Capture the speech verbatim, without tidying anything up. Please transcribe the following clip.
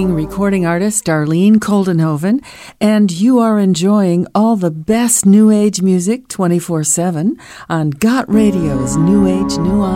award-winning recording artist Darlene Koldenhoven, and you are enjoying all the best New Age music twenty-four seven on Got Radio's New Age Nuance.